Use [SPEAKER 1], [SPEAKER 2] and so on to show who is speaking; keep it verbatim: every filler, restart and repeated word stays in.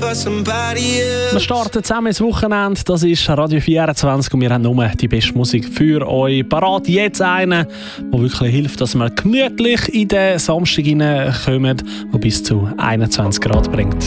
[SPEAKER 1] Wir starten zusammen ins Wochenende. Das ist Radio vierundzwanzig und wir haben nur die beste Musik für euch parat. Jetzt einen, der wirklich hilft, dass wir gemütlich in den Samstag hineinkommen, der bis zu einundzwanzig Grad bringt.